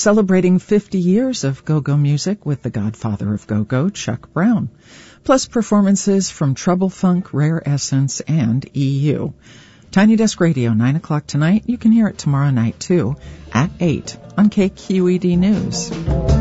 celebrating 50 years of go-go music with the godfather of go-go, Chuck Brown, plus performances from Trouble Funk, Rare Essence, and EU. Tiny Desk Radio, 9 o'clock tonight. You can hear it tomorrow night, too, at 8 on KQED News.